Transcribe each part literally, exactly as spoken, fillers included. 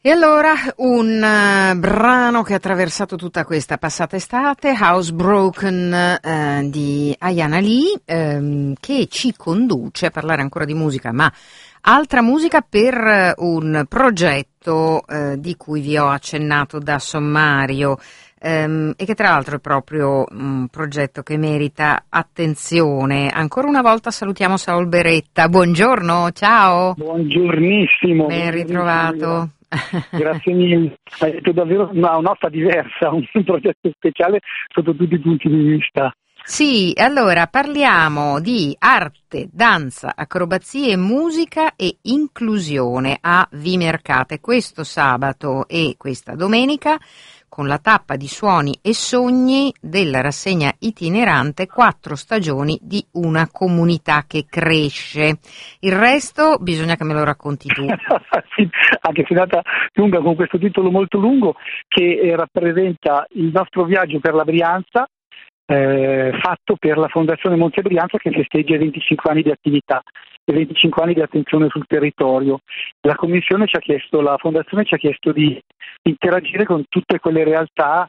E allora un uh, brano che ha attraversato tutta questa passata estate, Housebroken uh, di Ayana Lee, um, che ci conduce a parlare ancora di musica, ma altra musica per uh, un progetto uh, di cui vi ho accennato da sommario um, e che tra l'altro è proprio un progetto che merita attenzione. Ancora una volta salutiamo Saul Beretta. Buongiorno, ciao. Buongiornissimo. Ben ritrovato. Grazie mille, hai detto davvero una nota diversa, un progetto speciale sotto tutti i punti di vista. Sì, allora parliamo di arte, danza, acrobazie, musica e inclusione a Vimercate questo sabato e questa domenica con la tappa di suoni e sogni della rassegna itinerante Quattro stagioni di una comunità che cresce. Il resto bisogna che me lo racconti tu. Sì, anche se è andata lunga con questo titolo molto lungo che eh, rappresenta il nostro viaggio per la Brianza, eh, fatto per la Fondazione Monte Brianza che festeggia i venticinque anni di attività e venticinque anni di attenzione sul territorio. La commissione ci ha chiesto, la Fondazione ci ha chiesto di interagire con tutte quelle realtà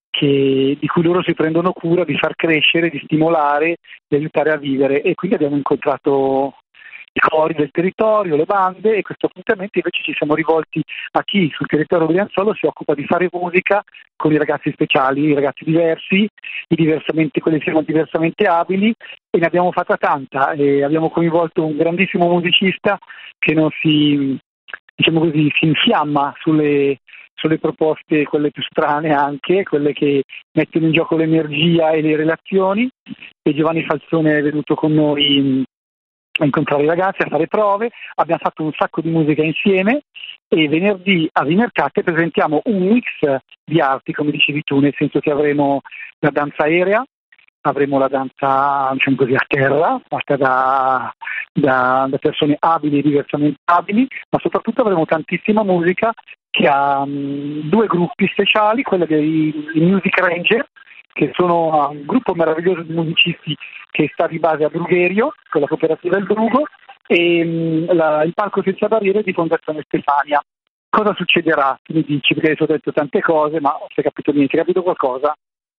che, di cui loro si prendono cura, di far crescere, di stimolare, di aiutare a vivere, e quindi abbiamo incontrato i cori del territorio, le bande, e questo appuntamento invece ci siamo rivolti a chi sul territorio brianzolo si occupa di fare musica con i ragazzi speciali, i ragazzi diversi, i diversamente, quelli che siamo diversamente abili, e ne abbiamo fatta tanta, e abbiamo coinvolto un grandissimo musicista che non si, diciamo così, si infiamma sulle, sulle proposte, quelle più strane anche, quelle che mettono in gioco l'energia e le relazioni, e Giovanni Falzone è venuto con noi a incontrare i ragazzi, a fare prove, abbiamo fatto un sacco di musica insieme, e venerdì a Vimercate presentiamo un mix di arti, come dicevi tu, nel senso che avremo la danza aerea, avremo la danza, diciamo così, a terra, fatta da, da, da persone abili e diversamente abili, ma soprattutto avremo tantissima musica che ha um, due gruppi speciali, quello dei Music Ranger, che sono un gruppo meraviglioso di musicisti che sta di base a Brugherio, con la cooperativa del Brugo, e mh, la, il palco senza barriere di Fondazione Stefania. Cosa succederà? Tu mi dici, perché adesso ho detto tante cose, ma non hai capito niente, hai capito qualcosa?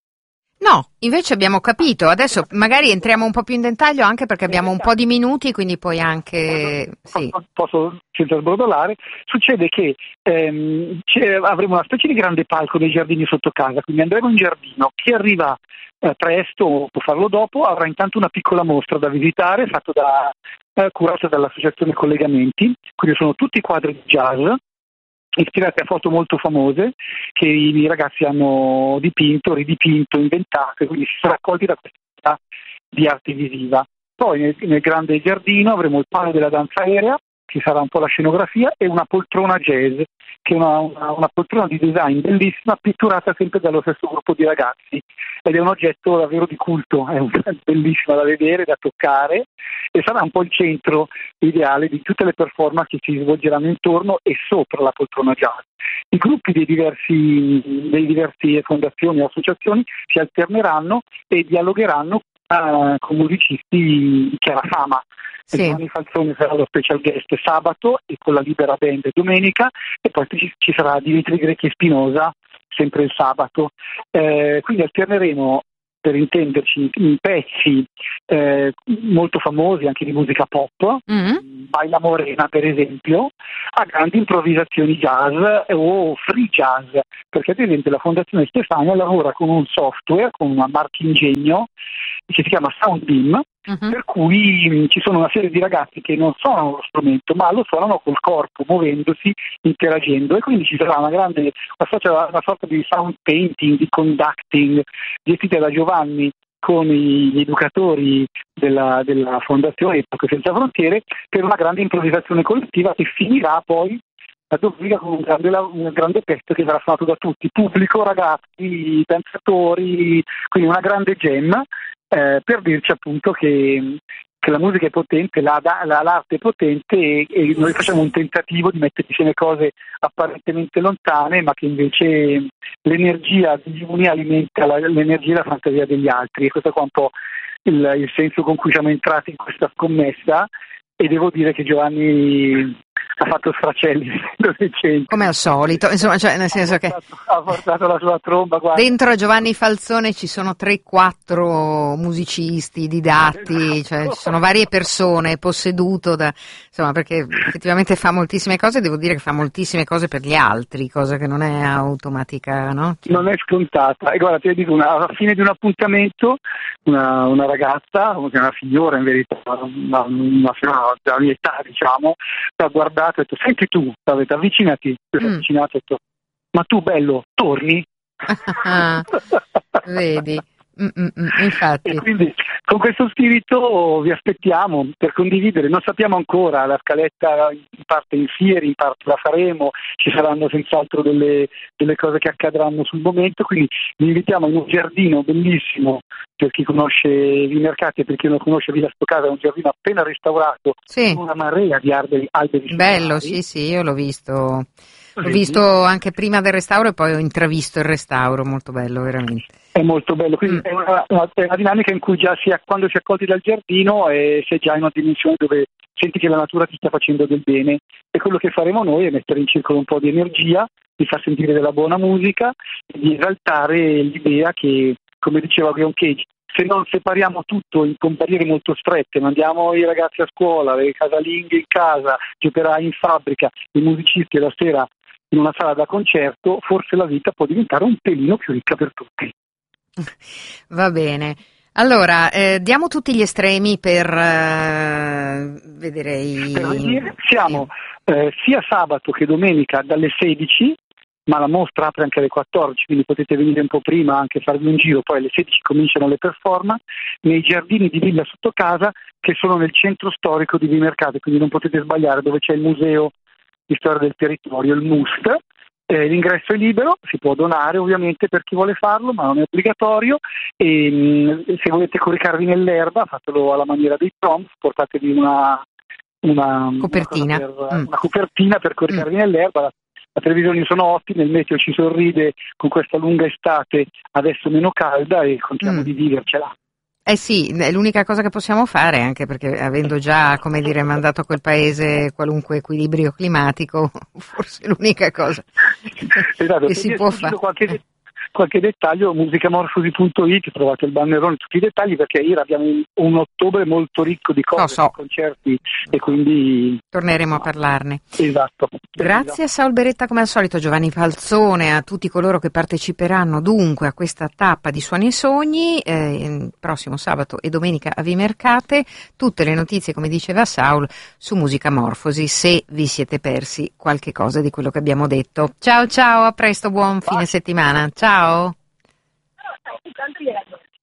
No, invece abbiamo capito. Adesso magari entriamo un po' più in dettaglio, anche perché abbiamo un po' di minuti, quindi poi anche... Sì. Posso, posso senza sbrodolare. Succede che ehm, avremo una specie di grande palco dei giardini sotto casa, quindi andremo in giardino. Chi arriva eh, presto o può farlo dopo avrà intanto una piccola mostra da visitare, fatto da, eh, curata dall'associazione Collegamenti, quindi sono tutti quadri di jazz ispirati a foto molto famose che i ragazzi hanno dipinto, ridipinto, inventato, quindi si sono raccolti da questa di arte visiva. Poi nel, nel grande giardino avremo il palo della danza aerea, che sarà un po' la scenografia, e una poltrona jazz, che è una, una, una poltrona di design bellissima, pitturata sempre dallo stesso gruppo di ragazzi, ed è un oggetto davvero di culto, è, un, è bellissima da vedere, da toccare, e sarà un po' il centro ideale di tutte le performance che si svolgeranno intorno e sopra la poltrona jazz. I gruppi dei diversi, dei diversi fondazioni e associazioni si alterneranno e dialogheranno uh, con musicisti di chiara fama. Sì. Giovanni Falzone sarà lo special guest sabato e con la Libera Band domenica, e poi ci, ci sarà Dimitri Grecchi Spinosa sempre il sabato. Eh, quindi alterneremo, per intenderci, in pezzi eh, molto famosi anche di musica pop, mm-hmm. Baila Morena per esempio, a grandi improvvisazioni jazz o free jazz, perché ad esempio la Fondazione Stefania lavora con un software, con una marchingegno che si chiama Soundbeam, uh-huh. per cui mh, ci sono una serie di ragazzi che non suonano lo strumento, ma lo suonano col corpo, muovendosi, interagendo, e quindi ci sarà una grande, una sorta, una sorta di sound painting, di conducting, gestita da Giovanni con gli educatori della, della Fondazione Epoche Senza Frontiere, per una grande improvvisazione collettiva che finirà poi la domenica con un grande, un grande pezzo che sarà suonato da tutti, pubblico, ragazzi, danzatori, quindi una grande jam, eh, per dirci appunto che, che la musica è potente, la, la, l'arte è potente, e, e noi facciamo un tentativo di mettere insieme cose apparentemente lontane, ma che invece l'energia degli uni alimenta la, l'energia e la fantasia degli altri, e questo è qua un po' il, il senso con cui siamo entrati in questa scommessa. E devo dire che Giovanni ha fatto sfracelli recenti. Come al solito, insomma, cioè nel senso che ha portato la sua tromba, guarda. Dentro a Giovanni Falzone ci sono tre quattro musicisti, didatti, cioè ci sono varie persone, posseduto da, insomma, perché effettivamente fa moltissime cose, devo dire che fa moltissime cose per gli altri, cosa che non è automatica, no? Cioè... Non è scontata. E guarda, ti dico, una, alla fine di un appuntamento, una, una ragazza, una signora in verità, una, una signora della mia età, diciamo, ha guardato e ha detto, senti tu, avete avvicinati, si è Mm. avvicinato e ha detto, ma tu bello, torni? Vedi, mm, mm, mm, infatti. E quindi con questo spirito vi aspettiamo per condividere, non sappiamo ancora, la scaletta in parte in fieri, in parte la faremo, ci saranno senz'altro delle, delle cose che accadranno sul momento, quindi vi invitiamo in un giardino bellissimo, per chi conosce i mercati e per chi non conosce Villa Stoccasa, è un giardino appena restaurato, Sì. con una marea di alberi, alberi Bello, solari. sì, sì, io l'ho visto. L'ho Vedi? visto anche prima del restauro e poi ho intravisto il restauro, molto bello, veramente. È molto bello, quindi Mm. è, una, una, è una dinamica in cui già si è, quando si è accolti dal giardino e si è già in una dimensione dove senti che la natura ti sta facendo del bene, e quello che faremo noi è mettere in circolo un po' di energia, di far sentire della buona musica e di esaltare l'idea che, come diceva John Cage, se non separiamo tutto in compagnie molto strette, mandiamo i ragazzi a scuola, le casalinghe in casa, gli operai in fabbrica, i musicisti la sera in una sala da concerto, forse la vita può diventare un pelino più ricca per tutti. Va bene. Allora, eh, diamo tutti gli estremi per eh, vedere i... Per dire, siamo eh, sia sabato che domenica dalle sedici, ma la mostra apre anche alle quattordici, quindi potete venire un po' prima, anche farvi un giro, poi alle sedici cominciano le performance, nei giardini di Villa Sottocasa, che sono nel centro storico di Vimercate, quindi non potete sbagliare, dove c'è il museo di storia del territorio, il M U S T. Eh, l'ingresso è libero, si può donare ovviamente per chi vuole farlo, ma non è obbligatorio, e mh, se volete coricarvi nell'erba fatelo alla maniera dei Proms, portatevi una, una Copertina. una, per, Mm. una copertina per coricarvi nell'erba. La, la televisione sono ottime, il meteo ci sorride con questa lunga estate adesso meno calda e contiamo Mm. di vivercela. Eh sì, è l'unica cosa che possiamo fare, anche perché avendo già, come dire, mandato a quel paese qualunque equilibrio climatico, forse è l'unica cosa Esatto, che se si vi può sfuggito fare. qualche, qualche dettaglio, musicamorfosi punto it, trovate il bannerone, tutti i dettagli, perché ieri abbiamo un, un ottobre molto ricco di cose, Lo so. concerti, e quindi Torneremo a parlarne. esatto. Grazie a Saul Beretta come al solito, Giovanni Falzone, a tutti coloro che parteciperanno dunque a questa tappa di Suoni e Sogni, eh, prossimo sabato e domenica a Vimercate, tutte le notizie come diceva Saul su Musicamorfosi se vi siete persi qualche cosa di quello che abbiamo detto. Ciao ciao, a presto, buon fine settimana, ciao!